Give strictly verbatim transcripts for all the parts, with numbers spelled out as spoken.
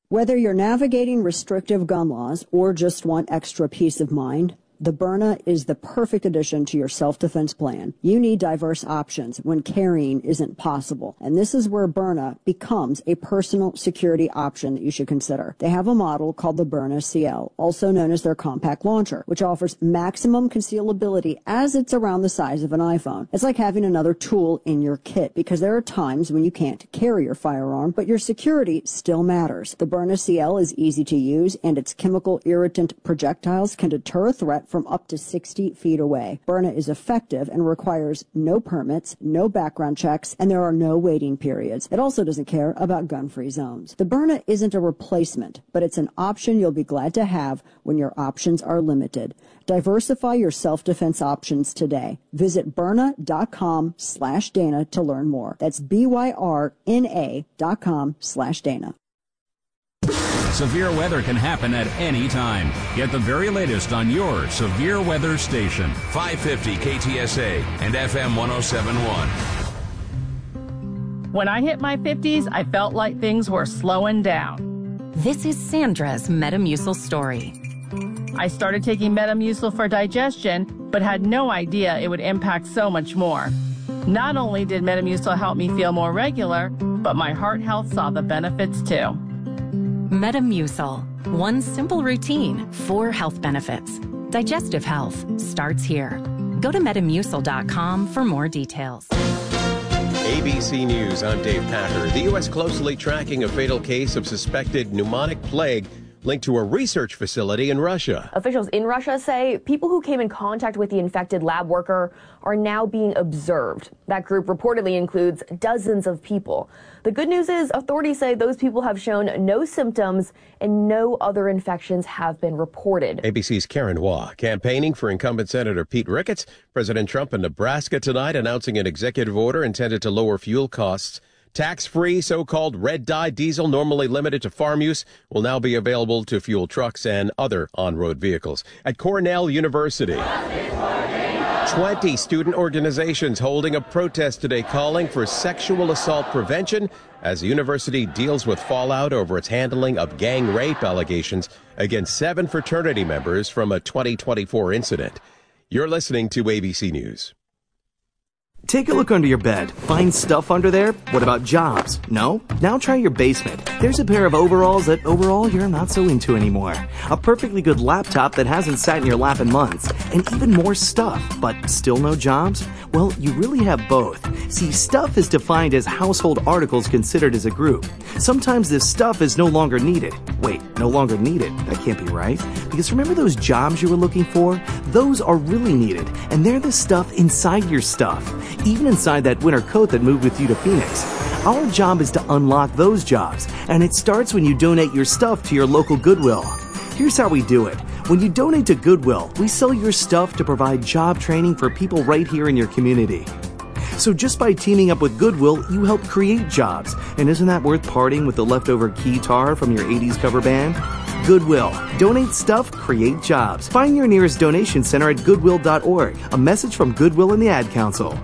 Whether you're navigating restrictive gun laws or just want extra peace of mind, the Byrna is the perfect addition to your self-defense plan. You need diverse options when carrying isn't possible. And this is where Byrna becomes a personal security option that you should consider. They have a model called the Byrna C L, also known as their compact launcher, which offers maximum concealability as it's around the size of an iPhone. It's like having another tool in your kit, because there are times when you can't carry your firearm, but your security still matters. The Byrna C L is easy to use, and its chemical irritant projectiles can deter a threat from up to sixty feet away. Byrna is effective and requires no permits, no background checks, and there are no waiting periods. It also doesn't care about gun-free zones. The Byrna isn't a replacement, but it's an option you'll be glad to have when your options are limited. Diversify your self-defense options today. Visit Byrna.com slash Dana to learn more. That's B-Y-R-N-A dot com slash Dana. Severe weather can happen at any time. Get the very latest on your severe weather station. five fifty K T S A and F M one oh seven point one. When I hit my fifties, I felt like things were slowing down. This is Sandra's Metamucil story. I started taking Metamucil for digestion, but had no idea it would impact so much more. Not only did Metamucil help me feel more regular, but my heart health saw the benefits too. Metamucil. One simple routine, four health benefits. Digestive health starts here. Go to Metamucil dot com for more details. A B C News, I'm Dave Packer. The U S closely tracking a fatal case of suspected pneumonic plague linked to a research facility in Russia. Officials in Russia say people who came in contact with the infected lab worker are now being observed. That group reportedly includes dozens of people. The good news is authorities say those people have shown no symptoms and no other infections have been reported. A B C's Karen Waugh campaigning for incumbent Senator Pete Ricketts. President Trump in Nebraska tonight announcing an executive order intended to lower fuel costs. Tax-free so-called red dye diesel, normally limited to farm use, will now be available to fuel trucks and other on-road vehicles. At Cornell University, twenty student organizations holding a protest today calling for sexual assault prevention as the university deals with fallout over its handling of gang rape allegations against seven fraternity members from a twenty twenty-four incident. You're listening to A B C News. Take a look under your bed. Find stuff under there? What about jobs? No? Now try your basement. There's a pair of overalls that overall you're not so into anymore. A perfectly good laptop that hasn't sat in your lap in months. And even more stuff, but still no jobs? Well, you really have both. See, stuff is defined as household articles considered as a group. Sometimes this stuff is no longer needed. Wait, no longer needed? That can't be right. Because remember those jobs you were looking for? Those are really needed. And they're the stuff inside your stuff. Even inside that winter coat that moved with you to Phoenix. Our job is to unlock those jobs, and it starts when you donate your stuff to your local Goodwill. Here's how we do it. When you donate to Goodwill, we sell your stuff to provide job training for people right here in your community. So just by teaming up with Goodwill, you help create jobs. And isn't that worth parting with the leftover keytar from your eighties cover band? Goodwill. Donate stuff, create jobs. Find your nearest donation center at goodwill dot org. A message from Goodwill and the Ad Council.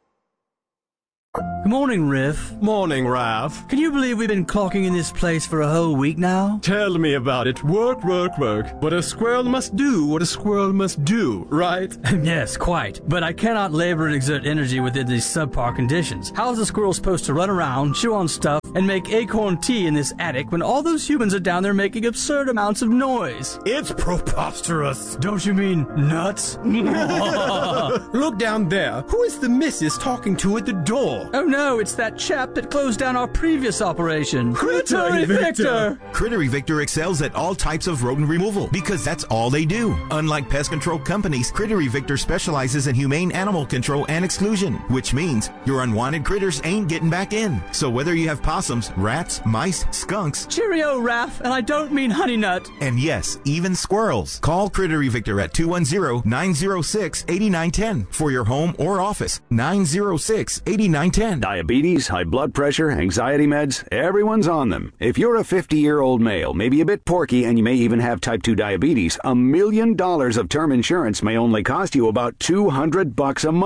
Good morning, Riff. Morning, Ralph. Can you believe we've been clocking in this place for a whole week now? Tell me about it. Work, work, work. But a squirrel must do what a squirrel must do, right? Yes, quite. But I cannot labor and exert energy within these subpar conditions. How is a squirrel supposed to run around, chew on stuff, and make acorn tea in this attic when all those humans are down there making absurd amounts of noise? It's preposterous. Don't you mean nuts? Look down there. Who is the missus talking to at the door? Oh no, it's that chap that closed down our previous operation. Critter Victor! Critter Victor excels at all types of rodent removal because that's all they do. Unlike pest control companies, Critter Victor specializes in humane animal control and exclusion, which means your unwanted critters ain't getting back in. So whether you have possums, rats, mice, skunks... Cheerio, Raph, and I don't mean honey nut. And yes, even squirrels. Call Critter Victor at two one zero, nine zero six, eight nine one zero for your home or office. nine zero six, eight nine one zero. Diabetes, high blood pressure, anxiety meds, everyone's on them. If you're a fifty-year-old male, maybe a bit porky, and you may even have type two diabetes, a million dollars of term insurance may only cost you about two hundred bucks a month.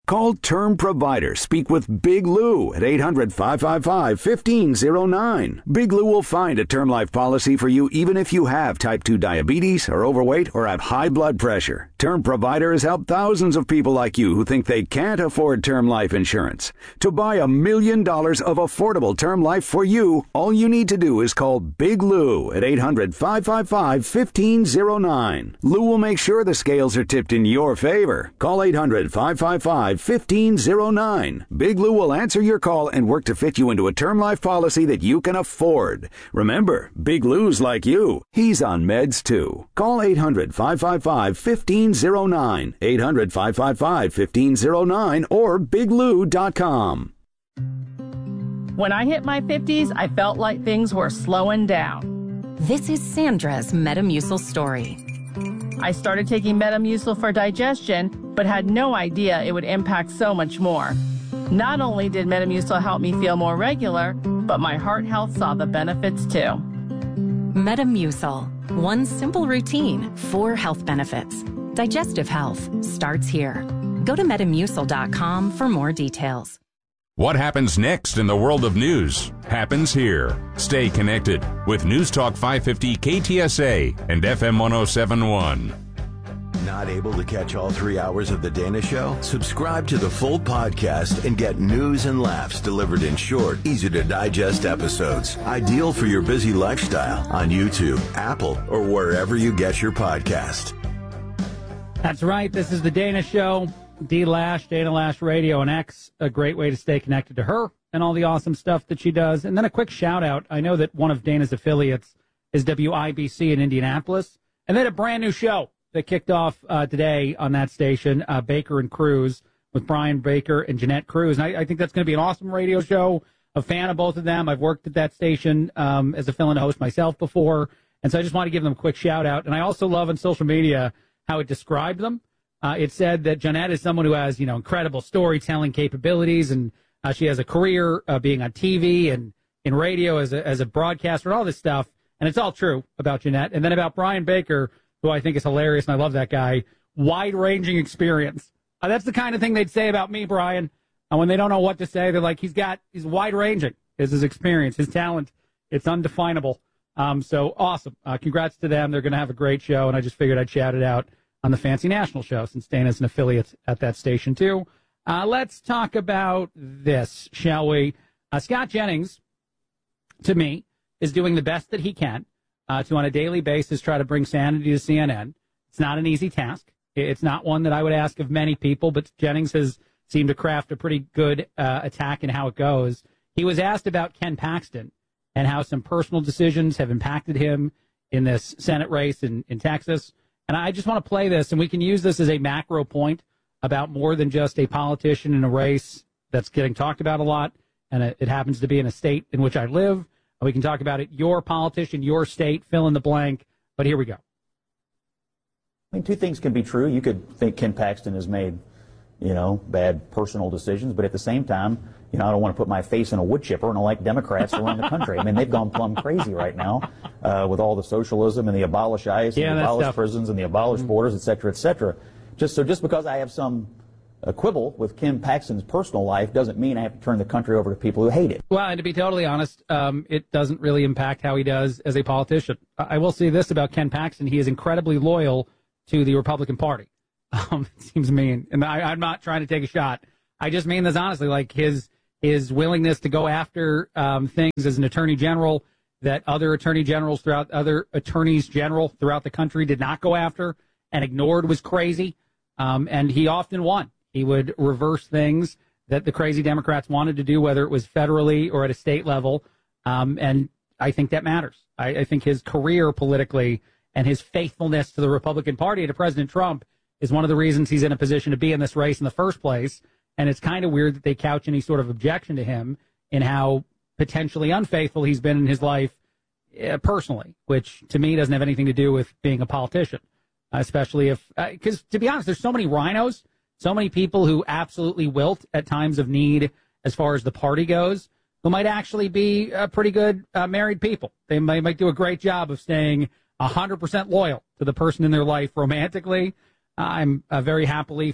Call Term Provider. Speak with Big Lou at eight hundred, five five five, one five zero nine. Big Lou will find a term life policy for you even if you have type two diabetes, are overweight, or have high blood pressure. Term Provider has helped thousands of people like you who think they can't afford term life insurance. To buy a million dollars of affordable term life for you, all you need to do is call Big Lou at eight hundred, five five five, one five zero nine. Lou will make sure the scales are tipped in your favor. Call eight hundred, five five five, one five zero nine. Big Lou will answer your call and work to fit you into a term life policy that you can afford. Remember, Big Lou's like you. He's on meds too. Call eight hundred, five five five, one five zero nine. eight hundred, five five five, one five zero nine or big lou dot com. When I hit my fifties, I felt like things were slowing down. This is Sandra's Metamucil story. I started taking Metamucil for digestion, but had no idea it would impact so much more. Not only did Metamucil help me feel more regular, but my heart health saw the benefits too. Metamucil, one simple routine, four health benefits. Digestive health starts here. Go to metamucil dot com for more details. What happens next in the world of news happens here. Stay connected with News Talk five fifty K T S A and F M one oh seven point one. Not able to catch all three hours of The Dana Show? Subscribe to the full podcast and get news and laughs delivered in short, easy-to-digest episodes. Ideal for your busy lifestyle on YouTube, Apple, or wherever you get your podcast. That's right. This is The Dana Show. D Lash, Dana Lash Radio and X, a great way to stay connected to her and all the awesome stuff that she does. And then a quick shout out. I know that one of Dana's affiliates is W I B C in Indianapolis, and they had a brand new show that kicked off uh, today on that station, uh, Baker and Cruz, with Brian Baker and Jeanette Cruz. And I, I think that's going to be an awesome radio show. A fan of both of them. I've worked at that station um, as a fill-in host myself before, and so I just want to give them a quick shout out. And I also love on social media how it described them. Uh, it said that Jeanette is someone who has, you know, incredible storytelling capabilities, and uh, she has a career uh, being on T V and in radio as a, as a broadcaster and all this stuff. And it's all true about Jeanette. And then about Brian Baker, who I think is hilarious, and I love that guy, wide-ranging experience. Uh, that's the kind of thing they'd say about me, Brian. And when they don't know what to say, they're like, he's got, he's wide-ranging is his experience, his talent. It's undefinable. Um, so awesome. Uh, congrats to them. They're going to have a great show, and I just figured I'd shout it out on the Fancy National Show, since Dana's an affiliate at that station, too. Uh, let's talk about this, shall we? Uh, Scott Jennings, to me, is doing the best that he can uh, to, on a daily basis, try to bring sanity to C N N. It's not an easy task. It's not one that I would ask of many people, but Jennings has seemed to craft a pretty good uh, attack in how it goes. He was asked about Ken Paxton and how some personal decisions have impacted him in this Senate race in, in Texas. And I just want to play this, and we can use this as a macro point about more than just a politician in a race that's getting talked about a lot, and it, it happens to be in a state in which I live. We can talk about it, your politician, your state, fill in the blank, but here we go. I mean, two things can be true. You could think Ken Paxton has made, you know, bad personal decisions, but at the same time, you know, I don't want to put my face in a wood chipper and elect Democrats to run the country. I mean, they've gone plumb crazy right now uh, with all the socialism and the abolish ICE yeah, and the abolish stuff. prisons and the abolish Mm-hmm. borders, et cetera, et cetera. Just, so just because I have some uh, quibble with Ken Paxton's personal life doesn't mean I have to turn the country over to people who hate it. Well, and to be totally honest, um, it doesn't really impact how he does as a politician. I will say this about Ken Paxton. He is incredibly loyal to the Republican Party. Um, it seems mean. And I, I'm not trying to take a shot. I just mean this honestly, like his his willingness to go after um, things as an attorney general that other attorney generals throughout other attorneys general throughout the country did not go after and ignored was crazy. Um, and he often won. He would reverse things that the crazy Democrats wanted to do, whether it was federally or at a state level. Um, and I think that matters. I, I think his career politically and his faithfulness to the Republican Party and to President Trump is one of the reasons he's in a position to be in this race in the first place. And it's kind of weird that they couch any sort of objection to him in how potentially unfaithful he's been in his life uh, personally, which to me doesn't have anything to do with being a politician, especially if, because uh, to be honest, there's so many rhinos, so many people who absolutely wilt at times of need as far as the party goes, who might actually be uh, pretty good uh, married people. They might, might do a great job of staying one hundred percent loyal to the person in their life romantically. I'm uh, very happily for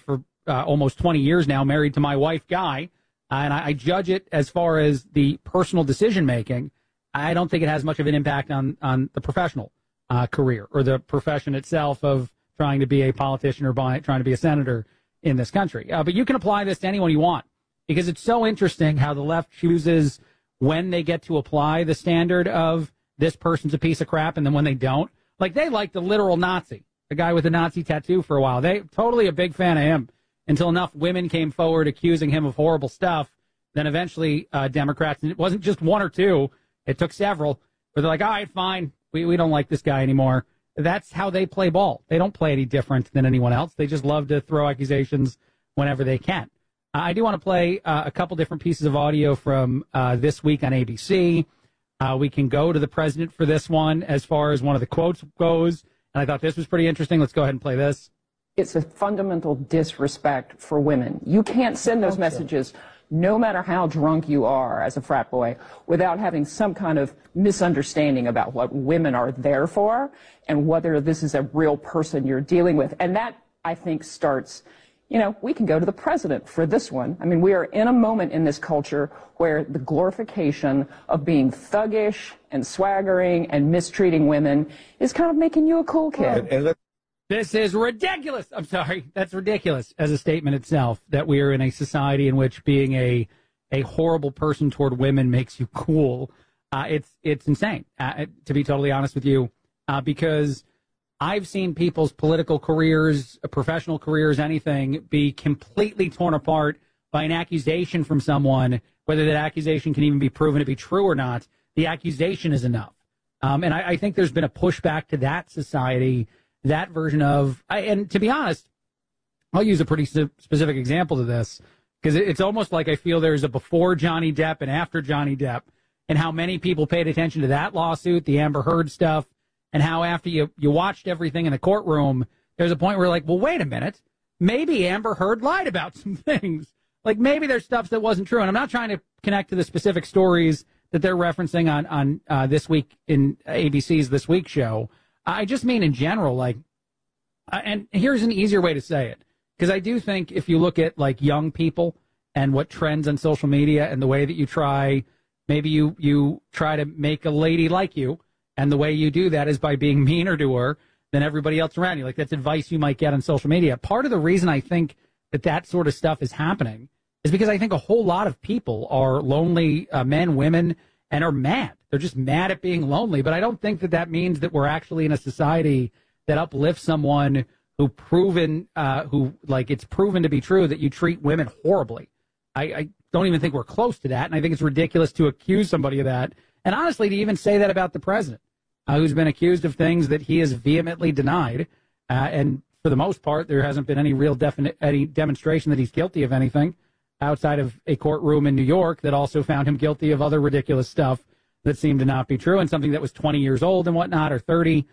uh, almost twenty years now, married to my wife, Guy, and I, I judge it as far as the personal decision making. I don't think it has much of an impact on, on the professional uh, career or the profession itself of trying to be a politician or by, trying to be a senator in this country. Uh, but you can apply this to anyone you want, because it's so interesting how the left chooses when they get to apply the standard of this person's a piece of crap, and then when they don't. Like, they like the literal Nazi, the guy with the Nazi tattoo for a while. They totally a big fan of him until enough women came forward accusing him of horrible stuff. Then eventually uh, Democrats, and it wasn't just one or two, it took several, where they're like, all right, fine, we, we don't like this guy anymore. That's how they play ball. They don't play any different than anyone else. They just love to throw accusations whenever they can. Uh, I do want to play uh, a couple different pieces of audio from uh, this week on A B C. Uh, we can go to the president for this one as far as one of the quotes goes. And I thought this was pretty interesting. Let's go ahead and play this. It's a fundamental disrespect for women. You can't send those messages, no matter how drunk you are as a frat boy, without having some kind of misunderstanding about what women are there for and whether this is a real person you're dealing with. And that, I think, starts, you know, we can go to the president for this one. I mean, we are in a moment in this culture where the glorification of being thuggish and swaggering and mistreating women is kind of making you a cool kid. And, and This is ridiculous. I'm sorry. That's ridiculous as a statement itself, that we are in a society in which being a a horrible person toward women makes you cool. Uh, it's it's insane, uh, to be totally honest with you, uh, because I've seen people's political careers, professional careers, anything be completely torn apart by an accusation from someone, whether that accusation can even be proven to be true or not. The accusation is enough. Um, and I, I think there's been a pushback to that society, that version of, I, and to be honest, I'll use a pretty specific example to this, because it's almost like I feel there's a before Johnny Depp and after Johnny Depp, and how many people paid attention to that lawsuit, the Amber Heard stuff, and how after you, you watched everything in the courtroom, there's a point where you're like, well, wait a minute, maybe Amber Heard lied about some things. Like, maybe there's stuff that wasn't true. And I'm not trying to connect to the specific stories that they're referencing on, on uh, this week in A B C's This Week show. I just mean in general, like, uh, and here's an easier way to say it, because I do think if you look at, like, young people and what trends on social media and the way that you try, maybe you, you try to make a lady like you, and the way you do that is by being meaner to her than everybody else around you. Like, that's advice you might get on social media. Part of the reason I think that that sort of stuff is happening is because I think a whole lot of people are lonely, uh, men, women, and are mad. They're just mad at being lonely. But I don't think that that means that we're actually in a society that uplifts someone who proven, uh, who, like, it's proven to be true that you treat women horribly. I, I don't even think we're close to that, and I think it's ridiculous to accuse somebody of that. And honestly, to even say that about the president, uh, who's been accused of things that he has vehemently denied. Uh, and for the most part, there hasn't been any real definite any demonstration that he's guilty of anything outside of a courtroom in New York that also found him guilty of other ridiculous stuff that seemed to not be true, and something that was twenty years old and whatnot, or thirty.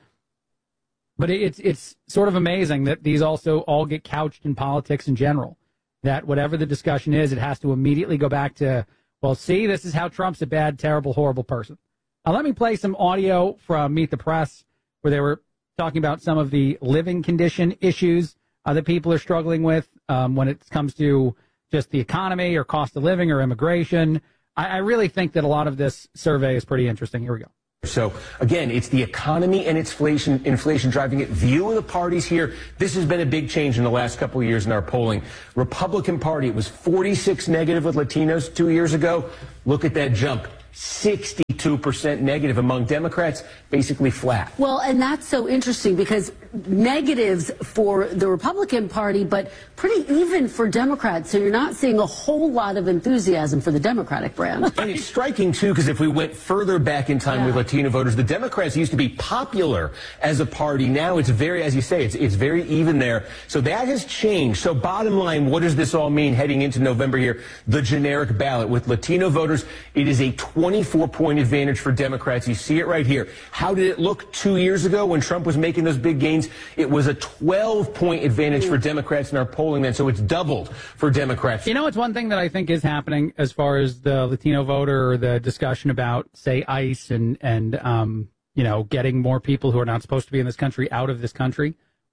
But it's it's sort of amazing that these also all get couched in politics in general, that whatever the discussion is, it has to immediately go back to, well, see, this is how Trump's a bad, terrible, horrible person. Now, let me play some audio from Meet the Press, where they were talking about some of the living condition issues uh, that people are struggling with um, when it comes to just the economy or cost of living or immigration. I, I really think that a lot of this survey is pretty interesting. Here we go. So, again, it's the economy and inflation, inflation driving it. View of the parties here. This has been a big change in the last couple of years in our polling. Republican Party, it was forty-six negative with Latinos two years ago. Look at that jump. sixty-two percent negative among Democrats, basically flat. Well, and that's so interesting because negatives for the Republican Party, but pretty even for Democrats. So you're not seeing a whole lot of enthusiasm for the Democratic brand. And it's striking, too, because if we went further back in time yeah. with Latino voters, the Democrats used to be popular as a party. Now it's very, as you say, it's, it's very even there. So that has changed. So bottom line, what does this all mean heading into November here? The generic ballot. With Latino voters, it is a twenty-four point advantage for Democrats. You see it right here. How did it look two years ago when Trump was making those big gains? It was a twelve point advantage for Democrats in our polling then, so it's doubled for Democrats. You know, it's one thing that I think is happening as far as the Latino voter or the discussion about, say, ICE and, and um, you know, getting more people who are not supposed to be in this country out of this country.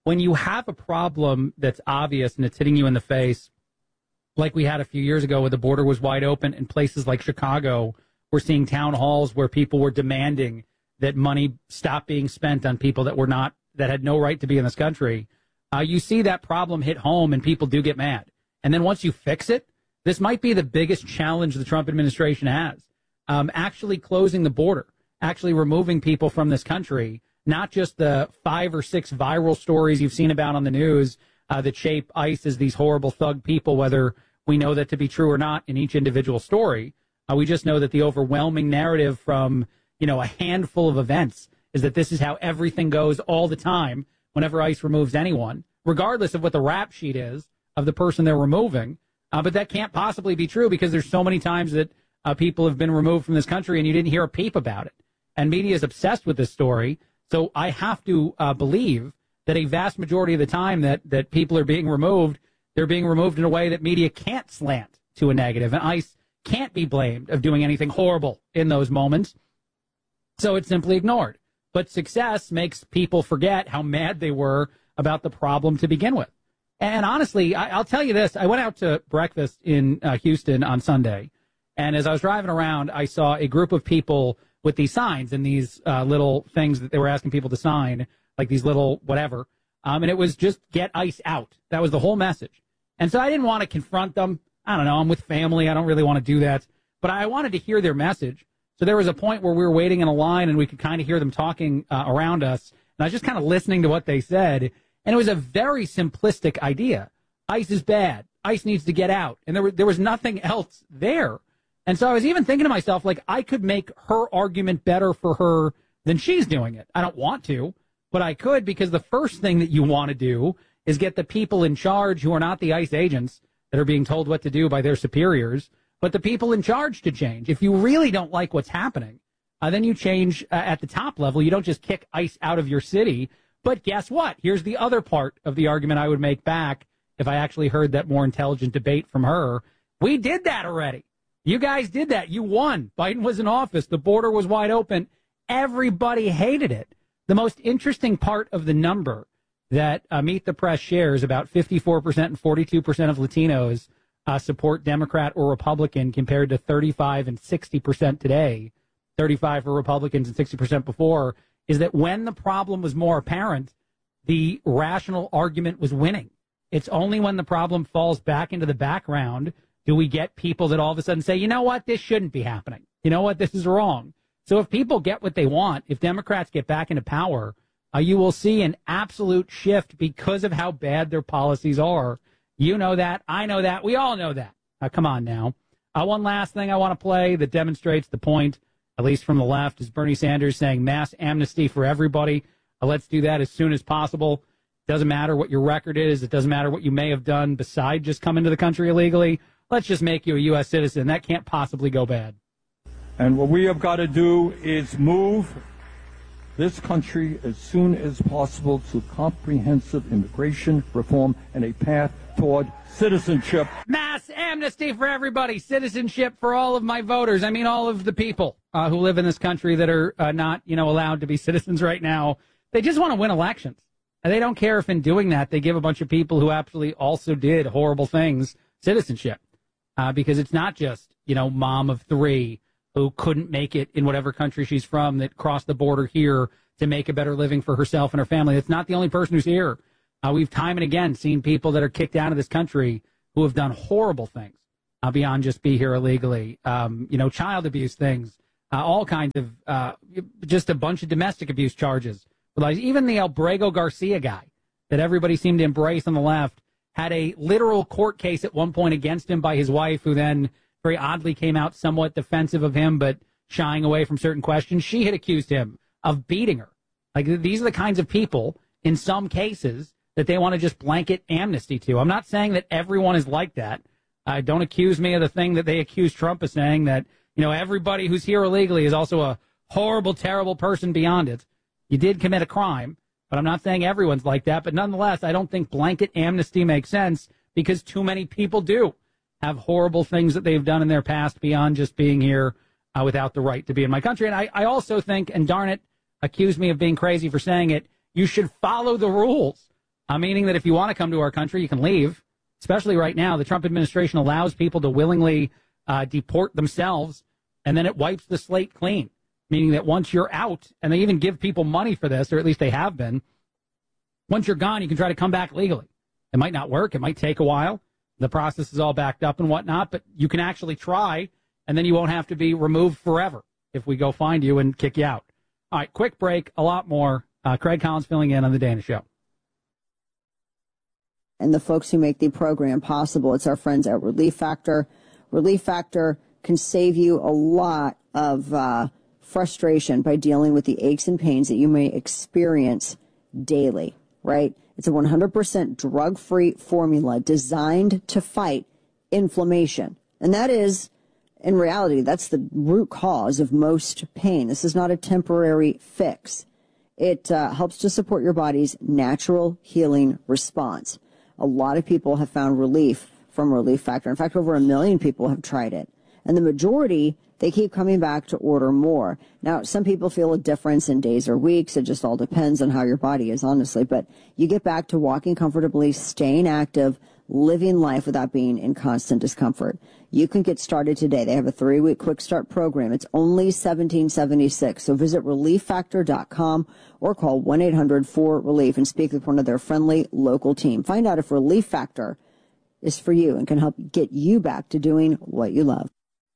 when you have a problem that's obvious and it's hitting you in the face, like we had a few years ago where the border was wide open in places like Chicago, we're seeing town halls where people were demanding that money stop being spent on people that were not, that had no right to be in this country. Uh, you see that problem hit home and people do get mad. And then once you fix it, this might be the biggest challenge the Trump administration has. Um, actually closing the border, actually removing people from this country, not just the five or six viral stories you've seen about on the news uh, that shape ICE as these horrible thug people, whether we know that to be true or not in each individual story. Uh, we just know that the overwhelming narrative from, you know, a handful of events is that this is how everything goes all the time whenever ICE removes anyone, regardless of what the rap sheet is of the person they're removing. Uh, but that can't possibly be true because there's so many times that uh, people have been removed from this country and you didn't hear a peep about it. And media is obsessed with this story. So I have to uh, believe that a vast majority of the time that, that people are being removed, they're being removed in a way that media can't slant to a negative. And ICE can't be blamed of doing anything horrible in those moments. So it's simply ignored. But success makes people forget how mad they were about the problem to begin with. And honestly, I, I'll tell you this. I went out to breakfast in uh, Houston on Sunday. And as I was driving around, I saw a group of people with these signs and these uh, little things that they were asking people to sign, like these little whatever. Um, and it was just get ICE out. That was the whole message. And so I didn't want to confront them. I don't know. I'm with family. I don't really want to do that. But I wanted to hear their message. So there was a point where we were waiting in a line and we could kind of hear them talking uh, around us. And I was just kind of listening to what they said. And it was a very simplistic idea. ICE is bad. ICE needs to get out. And there, were, there was nothing else there. And so I was even thinking to myself, like, I could make her argument better for her than she's doing it. I don't want to, but I could, because the first thing that you want to do is get the people in charge who are not the ICE agents that are being told what to do by their superiors, but the people in charge to change. If you really don't like what's happening, uh, then you change uh, at the top level. You don't just kick ICE out of your city. But guess what? Here's the other part of the argument I would make back if I actually heard that more intelligent debate from her. We did that already. You guys did that. You won. Biden was in office. The border was wide open. Everybody hated it. The most interesting part of the number that uh, Meet the Press shares, about fifty-four percent and forty-two percent of Latinos uh, support Democrat or Republican, compared to thirty-five and sixty percent today, thirty-five for Republicans and sixty percent before, is that when the problem was more apparent, the rational argument was winning. It's only when the problem falls back into the background do we get people that all of a sudden say, you know what, this shouldn't be happening. You know what, this is wrong. So if people get what they want, if Democrats get back into power, uh, you will see an absolute shift because of how bad their policies are. You know that. I know that. We all know that. Uh, come on now. Uh, one last thing I want to play that demonstrates the point, at least from the left, is Bernie Sanders saying mass amnesty for everybody. Uh, let's do that as soon as possible. Doesn't matter what your record is. It doesn't matter what you may have done beside just come into the country illegally. Let's just make you a U S citizen. That can't possibly go bad. And what we have got to do is move this country as soon as possible to comprehensive immigration reform and a path toward citizenship. Mass amnesty for everybody. Citizenship for all of my voters. I mean, all of the people uh, who live in this country that are uh, not, you know, allowed to be citizens right now. They just want to win elections. And they don't care if in doing that they give a bunch of people who absolutely also did horrible things citizenship. Uh, because it's not just, you know, mom of three who couldn't make it in whatever country she's from that crossed the border here to make a better living for herself and her family. It's not the only person who's here. Uh, we've time and again seen people that are kicked out of this country who have done horrible things uh, beyond just be here illegally. Um, you know, child abuse things, uh, all kinds of, uh, just a bunch of domestic abuse charges. Like even the Albrego Garcia guy that everybody seemed to embrace on the left had a literal court case at one point against him by his wife, who then very oddly came out somewhat defensive of him, but shying away from certain questions. She had accused him of beating her. Like, these are the kinds of people, in some cases, that they want to just blanket amnesty to. I'm not saying that everyone is like that. Uh, don't accuse me of the thing that they accuse Trump of saying, that, you know, everybody who's here illegally is also a horrible, terrible person beyond it. You did commit a crime. But I'm not saying everyone's like that. But nonetheless, I don't think blanket amnesty makes sense because too many people do have horrible things that they've done in their past beyond just being here uh, without the right to be in my country. And I, I also think, and darn it, accuse me of being crazy for saying it, you should follow the rules. Uh, meaning that if you want to come to our country, you can leave. Especially right now, the Trump administration allows people to willingly uh, deport themselves, and then it wipes the slate clean. Meaning that once you're out, and they even give people money for this, or at least they have been, once you're gone, you can try to come back legally. It might not work. It might take a while. The process is all backed up and whatnot, but you can actually try, and then you won't have to be removed forever if we go find you and kick you out. All right, quick break, a lot more. Uh, Craig Collins filling in on The Dana Show. And the folks who make the program possible. It's our friends at Relief Factor. Relief Factor can save you a lot of uh, frustration by dealing with the aches and pains that you may experience daily, right? It's a one hundred percent drug-free formula designed to fight inflammation. And that is, in reality, that's the root cause of most pain. This is not a temporary fix. It uh, helps to support your body's natural healing response. A lot of people have found relief from Relief Factor. In fact, over a million people have tried it. And the majority, they keep coming back to order more. Now, some people feel a difference in days or weeks. It just all depends on how your body is, honestly. But you get back to walking comfortably, staying active, living life without being in constant discomfort. You can get started today. They have a three-week quick start program. It's only seventeen seventy-six. So visit relief factor dot com or call one eight hundred four relief and speak with one of their friendly local team. Find out if Relief Factor is for you and can help get you back to doing what you love.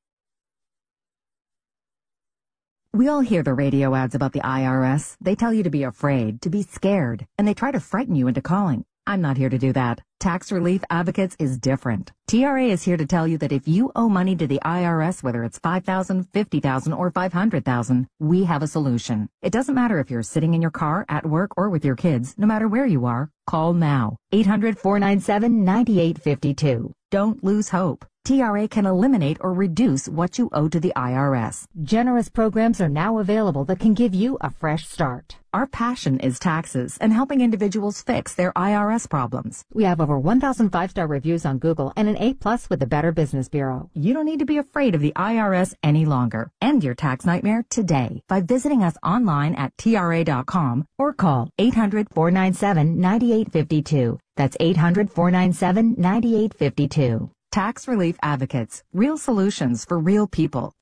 We all hear the radio ads about the I R S. They tell you to be afraid, to be scared, and they try to frighten you into calling. I'm not here to do that. Tax Relief Advocates is different. T R A is here to tell you that if you owe money to the I R S, whether it's five thousand dollars, fifty thousand dollars, or five hundred thousand dollars, we have a solution. It doesn't matter if you're sitting in your car, at work, or with your kids. No matter where you are, call now. eight hundred, four nine seven, nine eight five two. Don't lose hope. T R A can eliminate or reduce what you owe to the I R S. Generous programs are now available that can give you a fresh start. Our passion is taxes and helping individuals fix their I R S problems. We have over one thousand five-star reviews on Google and an A plus with the Better Business Bureau. You don't need to be afraid of the I R S any longer. End your tax nightmare today by visiting us online at T R A dot com or call eight hundred, four nine seven, nine eight five two. That's eight hundred, four nine seven, nine eight five two. Tax Relief Advocates. Real solutions for real people.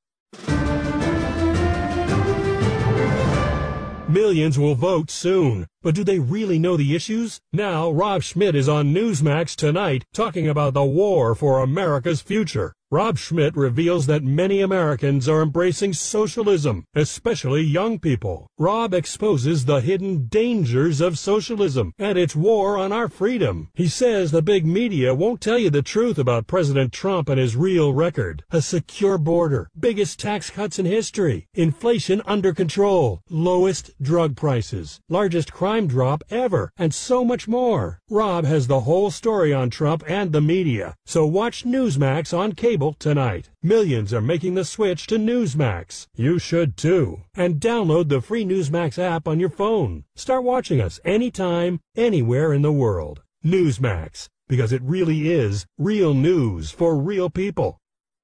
Millions will vote soon, but do they really know the issues? Now, Rob Schmidt is on Newsmax tonight talking about the war for America's future. Rob Schmidt reveals that many Americans are embracing socialism, especially young people. Rob exposes the hidden dangers of socialism and its war on our freedom. He says the big media won't tell you the truth about President Trump and his real record. A secure border, biggest tax cuts in history, inflation under control, lowest drug prices, largest crime drop ever, and so much more. Rob has the whole story on Trump and the media, so watch Newsmax on cable tonight. Millions are making the switch to Newsmax. You should too. And download the free Newsmax app on your phone. Start watching us anytime, anywhere in the world. Newsmax, because it really is real news for real people.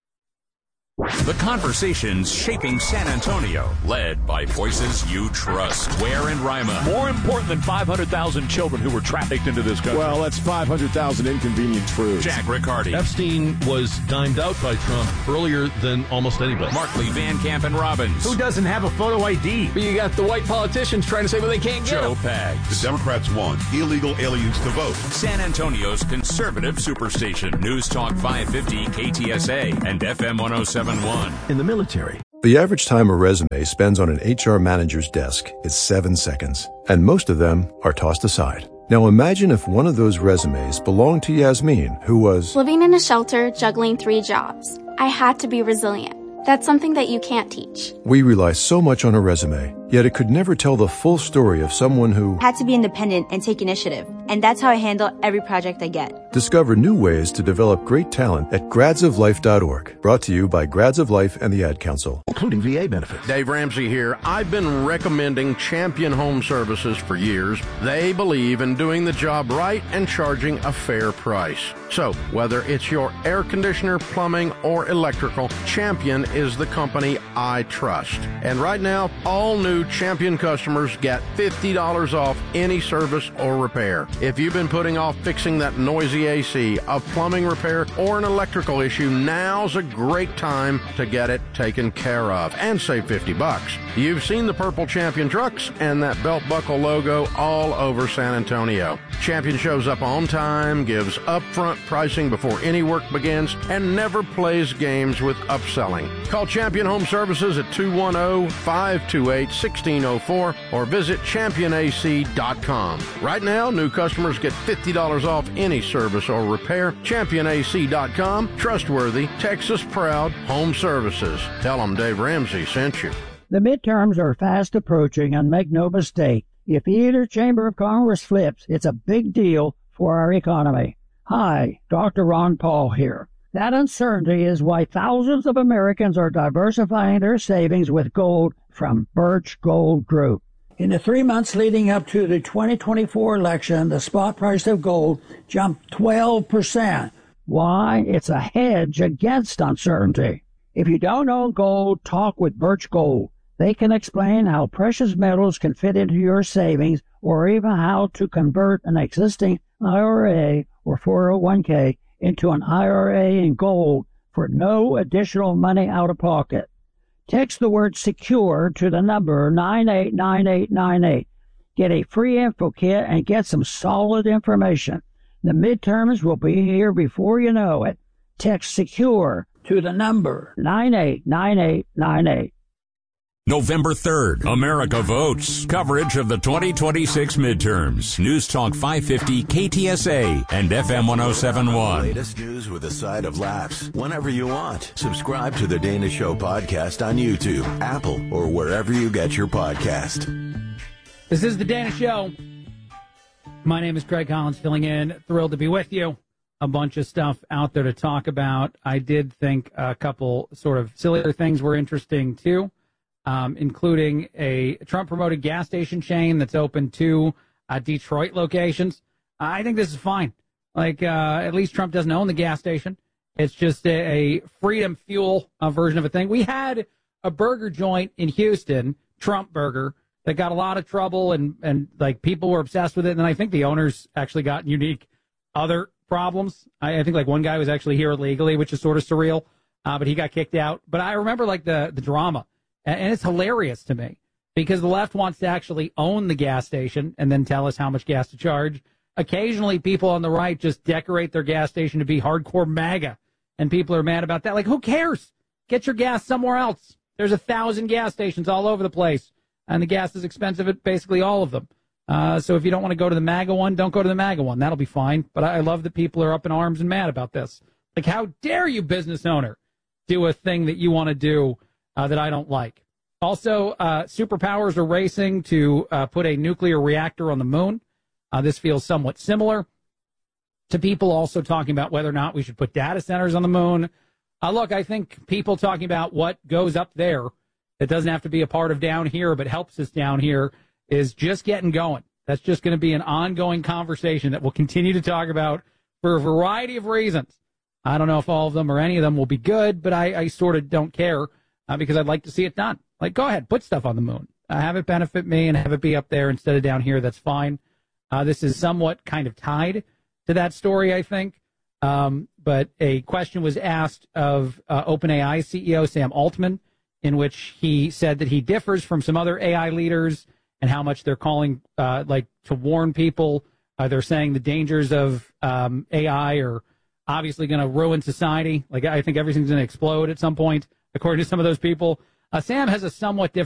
The conversations shaping San Antonio, led by voices you trust. Ware and Rima. More important than five hundred thousand children who were trafficked into this country. Well, that's five hundred thousand inconvenient truths. Jack Riccardi. Epstein was dimed out by Trump earlier than almost anybody. Markley, Van Camp, and Robbins. Who doesn't have a photo I D? But you got the white politicians trying to say, well, they can't get Joe them. Pags. The Democrats want illegal aliens to vote. San Antonio's conservative superstation. News Talk five fifty K T S A and F M one oh seven point one. In the military, the average time a resume spends on an H R manager's desk is seven seconds, and most of them are tossed aside. Now imagine if one of those resumes belonged to Yasmin, who was living in a shelter, juggling three jobs. I had to be resilient. That's something that you can't teach. We rely so much on a resume, yet it could never tell the full story of someone who had to be independent and take initiative. And that's how I handle every project I get. Discover new ways to develop great talent at grads of life dot org. Brought to you by Grads of Life and the Ad Council. Including V A benefits. Dave Ramsey here. I've been recommending Champion Home Services for years. They believe in doing the job right and charging a fair price. So, whether it's your air conditioner, plumbing, or electrical, Champion is the company I trust. And right now, all new Champion customers get fifty dollars off any service or repair. If you've been putting off fixing that noisy A C, a plumbing repair, or an electrical issue, now's a great time to get it taken care of and save fifty bucks. You've seen the purple Champion trucks and that belt buckle logo all over San Antonio. Champion shows up on time, gives upfront pricing before any work begins, and never plays games with upselling. Call Champion Home Services at two one zero, five two eight, one six zero four or visit champion a c dot com. Right now, new customers get fifty dollars off any service or repair. champion a c dot com. Trustworthy, Texas proud home services. Tell them Dave Ramsey sent you. The midterms are fast approaching, and make no mistake, if either chamber of Congress flips, it's a big deal for our economy. Hi, Doctor Ron Paul here. That uncertainty is why thousands of Americans are diversifying their savings with gold from Birch Gold Group. In the three months leading up to the twenty twenty-four election, the spot price of gold jumped twelve percent. Why? It's a hedge against uncertainty. If you don't own gold, talk with Birch Gold. They can explain how precious metals can fit into your savings, or even how to convert an existing I R A or four oh one k into an I R A in gold for no additional money out of pocket. Text the word SECURE to the number nine eight nine eight nine eight. Get a free info kit and get some solid information. The midterms will be here before you know it. Text SECURE to the number nine eight nine eight nine eight. November third, America Votes. Coverage of the twenty twenty-six midterms. News Talk five fifty K T S A and F M one oh seven point one. Latest news with a side of laughs whenever you want. Subscribe to the Dana Show podcast on YouTube, Apple, or wherever you get your podcast. This is the Dana Show. My name is Craig Collins, filling in. Thrilled to be with you. A bunch of stuff out there to talk about. I did think a couple sort of sillier things were interesting, too. Um, including a Trump-promoted gas station chain that's open two uh, Detroit locations. I think this is fine. Like, uh, at least Trump doesn't own the gas station. It's just a, a freedom fuel uh, version of a thing. We had a burger joint in Houston, Trump Burger, that got a lot of trouble, and, and like, people were obsessed with it. And I think the owners actually got unique other problems. I, I think, like, one guy was actually here illegally, which is sort of surreal, uh, but he got kicked out. But I remember, like, the, the drama. And it's hilarious to me because the left wants to actually own the gas station and then tell us how much gas to charge. Occasionally, people on the right just decorate their gas station to be hardcore MAGA, and people are mad about that. Like, who cares? Get your gas somewhere else. There's a thousand gas stations all over the place, and the gas is expensive at basically all of them. Uh, so if you don't want to go to the MAGA one, don't go to the MAGA one. That'll be fine. But I, I love that people are up in arms and mad about this. Like, how dare you, business owner, do a thing that you want to do Uh, that I don't like. Also, uh, superpowers are racing to uh, put a nuclear reactor on the moon. Uh, this feels somewhat similar to people also talking about whether or not we should put data centers on the moon. Uh, look, I think people talking about what goes up there that doesn't have to be a part of down here but helps us down here is just getting going. That's just going to be an ongoing conversation that we'll continue to talk about for a variety of reasons. I don't know if all of them or any of them will be good, but I, I sort of don't care. Uh, because I'd like to see it done. Like, go ahead, put stuff on the moon. Uh, have it benefit me and have it be up there instead of down here. That's fine. Uh, this is somewhat kind of tied to that story, I think. Um, but a question was asked of uh, OpenAI C E O Sam Altman, in which he said that he differs from some other A I leaders and how much they're calling, uh, like, to warn people. Uh, they're saying the dangers of um, A I are obviously going to ruin society. Like, I think everything's going to explode at some point, according to some of those people. Uh, Sam has a somewhat different